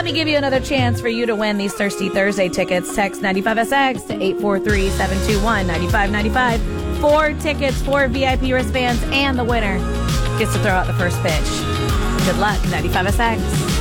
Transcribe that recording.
me give you another chance for you to win these Thirsty Thursday tickets. Text 95SX to 843-721-9595. 4 tickets, 4 VIP wristbands, and the winner gets to throw out the first pitch. Good luck, 95SX.